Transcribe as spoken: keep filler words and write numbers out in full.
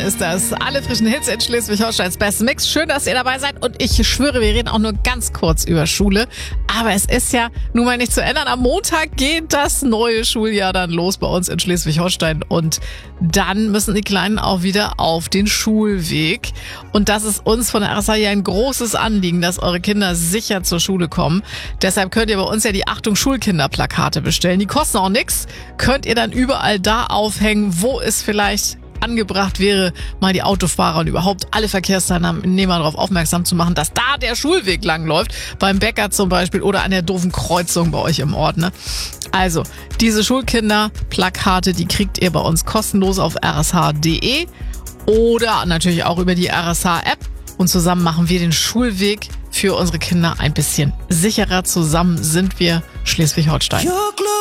ist das. Alle frischen Hits in Schleswig-Holsteins Best Mix. Schön, dass ihr dabei seid. Und ich schwöre, wir reden auch nur ganz kurz über Schule. Aber es ist ja nun mal nicht zu ändern. Am Montag geht das neue Schuljahr dann los bei uns in Schleswig-Holstein. Und dann müssen die Kleinen auch wieder auf den Schulweg. Und das ist uns von der R S A ja ein großes Anliegen, dass eure Kinder sicher zur Schule kommen. Deshalb könnt ihr bei uns ja die Achtung Schulkinder-Plakate bestellen. Die kosten auch nichts. Könnt ihr dann überall da aufhängen, wo es vielleicht angebracht wäre, mal die Autofahrer und überhaupt alle Verkehrsteilnehmer darauf aufmerksam zu machen, dass da der Schulweg langläuft, beim Bäcker zum Beispiel oder an der doofen Kreuzung bei euch im Ort. Ne? Also, diese Schulkinder-Plakate, die kriegt ihr bei uns kostenlos auf r s h punkt d e oder natürlich auch über die R S H-App. Und zusammen machen wir den Schulweg für unsere Kinder ein bisschen sicherer. Zusammen sind wir Schleswig-Holstein.